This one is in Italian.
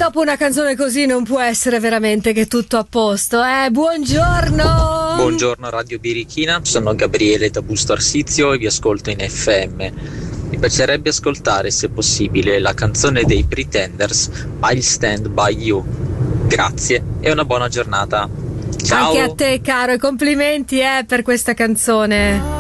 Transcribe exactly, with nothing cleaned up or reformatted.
dopo una canzone così non può essere veramente che tutto a posto, eh? Buongiorno! Buongiorno Radio Birichina, sono Gabriele da Busto Arsizio e vi ascolto in F M. Mi piacerebbe ascoltare, se possibile, la canzone dei Pretenders, I'll Stand By You. Grazie e una buona giornata. Ciao! Anche a te, caro, e complimenti eh, per questa canzone.